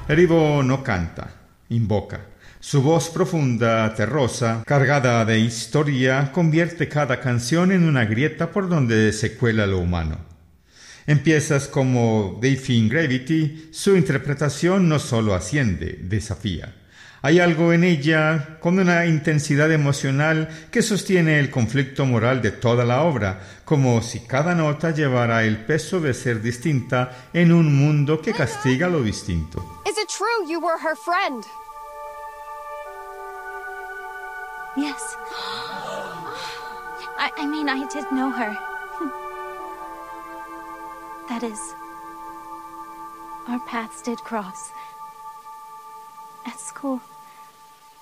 Erivo no canta, invoca. Su voz profunda, terrosa, cargada de historia, convierte cada canción en una grieta por donde se cuela lo humano. En piezas como Delphi in Gravity, su interpretación no solo asciende, desafía. Hay algo en ella con una intensidad emocional que sostiene el conflicto moral de toda la obra, como si cada nota llevara el peso de ser distinta en un mundo que castiga lo distinto. Is it true you were her friend? Yes. I mean, I did know her. That is, our paths did cross. At school.